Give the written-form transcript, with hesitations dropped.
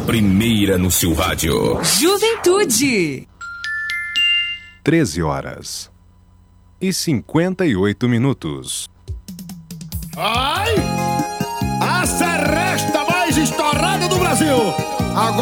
primeira no seu rádio. Juventude. 13h58. Ai! A seresta mais estourada do Brasil! Agora